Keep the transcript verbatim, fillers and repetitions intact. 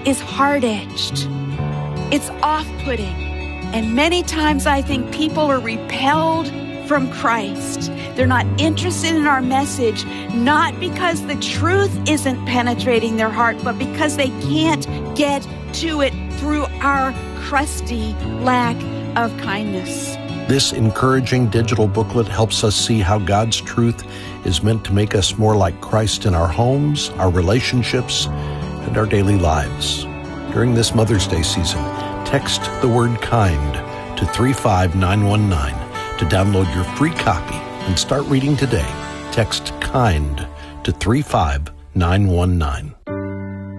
is hard-edged. It's off-putting. And many times I think people are repelled from Christ. They're not interested in our message, not because the truth isn't penetrating their heart, but because they can't get to it through our crusty lack of kindness. This encouraging digital booklet helps us see how God's truth is meant to make us more like Christ in our homes, our relationships, and our daily lives. During this Mother's Day season, text the word kind to three five nine one nine to download your free copy and start reading today. Text KIND to three five nine one nine.